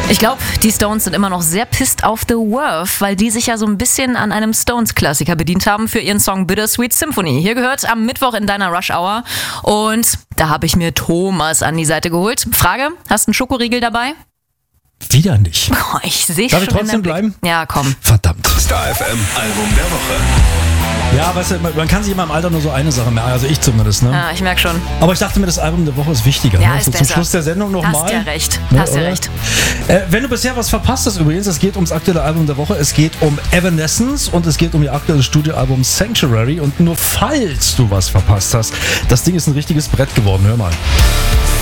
Ich glaube, die Stones sind immer noch sehr pissed auf The Worth, weil die sich ja so ein bisschen an einem Stones-Klassiker bedient haben für ihren Song Bittersweet Symphony. Hier gehört am Mittwoch in deiner Rush Hour und da habe ich mir Thomas an die Seite geholt. Frage, hast du einen Schokoriegel dabei? Wieder nicht. Oh, ich sehe schon. Darf ich trotzdem bleiben? Ja, komm. Verdammt. Star FM Album der Woche. Ja, weißt du, man kann sich immer im Alter nur so eine Sache merken, also ich zumindest, ne? Ja, ich merke schon. Aber ich dachte mir, das Album der Woche ist wichtiger. Ja, ne? ist So besser. zum Schluss der Sendung nochmal. Hast ja recht. Ne, Hast ja oder? recht. Wenn du bisher was verpasst hast übrigens, es geht ums aktuelle Album der Woche, es geht um Evanescence und es geht um ihr aktuelles Studioalbum Sanctuary und nur falls du was verpasst hast, das Ding ist ein richtiges Brett geworden, hör mal.